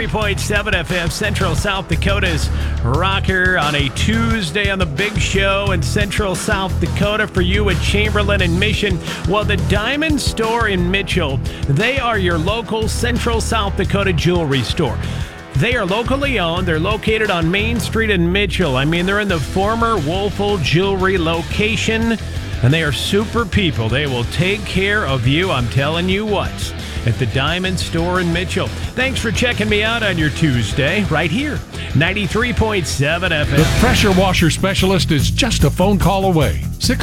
93.7 FM, Central South Dakota's rocker on a Tuesday on the Big Show in Central South Dakota for you at Chamberlain and Mission. Well, the Diamond Store in Mitchell, they are your local Central South Dakota jewelry store. They are locally owned. They're located on Main Street in Mitchell. I mean, they're in the former Woelfel Jewelry location, and they are super people. They will take care of you, I'm telling you what, at the Diamond Store in Mitchell. Thanks for checking me out on your Tuesday, right here, 93.7 FM. The pressure washer specialist is just a phone call away.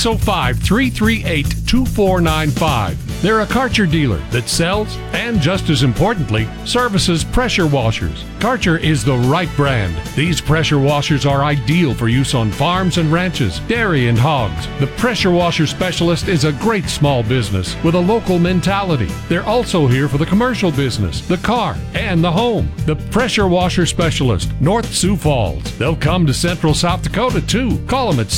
605-338-2495. They're a Karcher dealer that sells and, just as importantly, services pressure washers. Karcher is the right brand. These pressure washers are ideal for use on farms and ranches, dairy and hogs. The pressure washer specialist is a great small business with a local mentality. They're also here for the commercial business, the car, and the home. The pressure washer specialist, North Sioux Falls. They'll come to Central South Dakota too. Call them at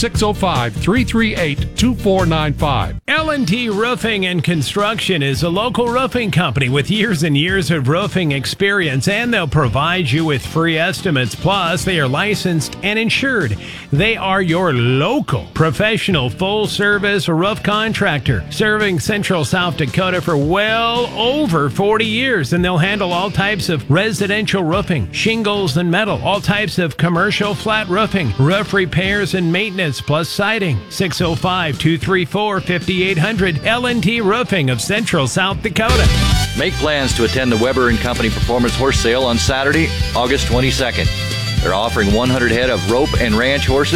605-338-2495. L&T Roofing and Construction is a local roofing company with years and years of roofing experience, and they'll provide you with free estimates. Plus, they are licensed and insured. They are your local professional full-service roof contractor, serving Central South Dakota for well over 40 years, and they'll handle all types of residential roofing, shingles and metal, all types of commercial flat roofing, roof repairs and maintenance, plus siding. 605-234-5800, L&T Roofing of Central South Dakota. Make plans to attend the Weber & Company Performance Horse Sale on Saturday, August 22nd. They're offering 100 head of rope and ranch horses